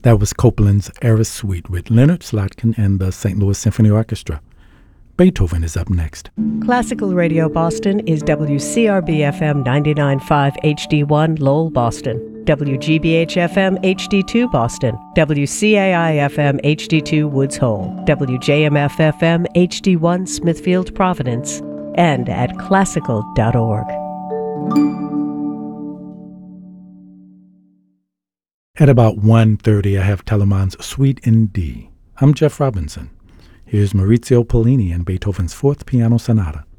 That was Copland's Eras Suite with Leonard Slotkin and the St. Louis Symphony Orchestra. Beethoven is up next. Classical Radio Boston is WCRB-FM 99.5 HD1 Lowell, Boston, WGBH-FM HD2 Boston, WCAI-FM HD2 Woods Hole, WJMF-FM HD1 Smithfield, Providence, and at classical.org. At about 1:30, I have Telemann's Suite in D. I'm Jeff Robinson. Here's Maurizio Pollini and Beethoven's Fourth Piano Sonata.